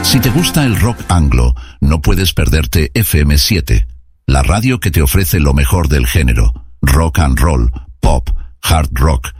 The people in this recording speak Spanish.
Si te gusta el rock anglo, no puedes perderte FM7, la radio que te ofrece lo mejor del género, rock and roll, pop, hard rock,